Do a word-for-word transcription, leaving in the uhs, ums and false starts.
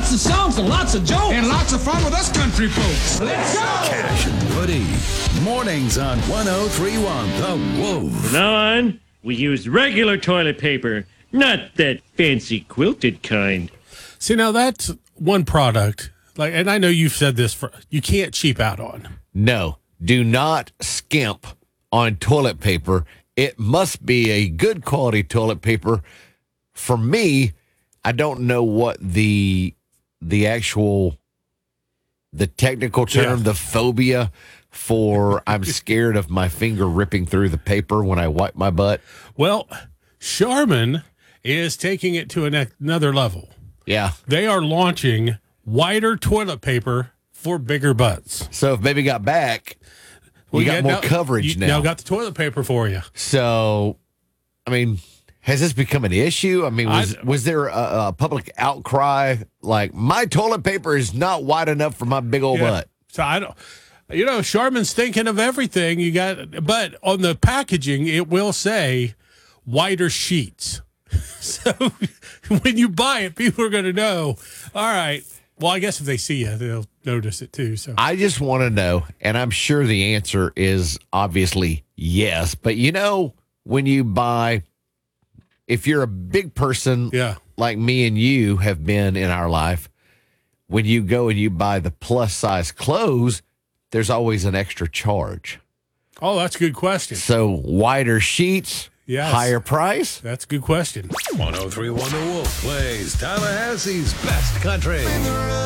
lots of songs and lots of jokes. And lots of fun with us country folks. Let's go! Cash and Woody. Mornings on one oh three point one The Wolf. From now on, we use regular toilet paper, not that fancy quilted kind. See, now that's one product, like, and I know you've said this, for you can't cheap out on. No, do not skimp on toilet paper. It must be a good quality toilet paper. For me, I don't know what the the actual, the technical term, Yeah. the phobia for I'm scared of my finger ripping through the paper when I wipe my butt. Well, Charmin is taking it to an, another level. Yeah. They are launching wider toilet paper for bigger butts. So if baby got back, Well, you got yeah, more now- coverage you now. Now got the toilet paper for you. So, I mean, has this become an issue? I mean, was I- was there a, a public outcry like my toilet paper is not wide enough for my big old Yeah. butt? So I don't, you know, Charmin's thinking of everything. You got, but on the packaging, it will say wider sheets. So when you buy it, people are going to know. All right. Well, I guess if they see you, they'll notice it too. So I just want to know, and I'm sure the answer is obviously yes. But you know, when you buy, if you're a big person, yeah, like me and you have been in our life, when you go and you buy the plus size clothes, there's always an extra charge. oh, that's a good question. So wider sheets, Yes. higher price. That's a good question. one oh three point one The Wolf plays Tallahassee's best country.